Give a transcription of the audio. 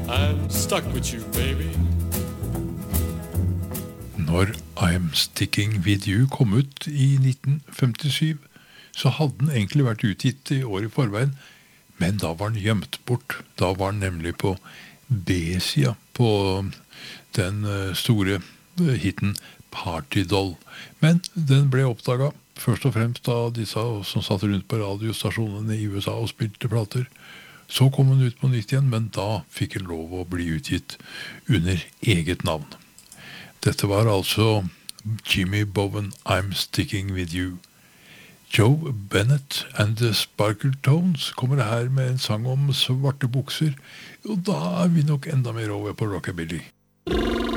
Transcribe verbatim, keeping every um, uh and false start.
I'm stuck with you, baby. Når I'm Sticking With You kom ut i nitten femtisju, så hadde den egentlig vært utgitt i år i forveien, men da var den gjemt bort. Da var den nemlig på B-sida på den store hiten Party Doll. Men den ble oppdaget først og fremst av disse som satt rundt på radiostasjonene i U S A og spilte plater. Så kom den ut på nytt igjen, men da fikk den lov å bli utgitt under eget navn. Dette var altså Jimmy Bowen, I'm Sticking With You. Joe Bennett and the Sparkle Tones kommer her med en sang om svarte bukser, og da er vi nok enda mer over på rockabilly.